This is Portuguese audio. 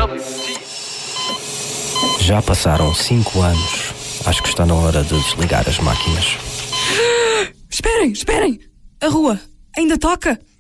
Já passaram 5 anos. Acho que está na hora de desligar as máquinas. Esperem! A rua ainda toca?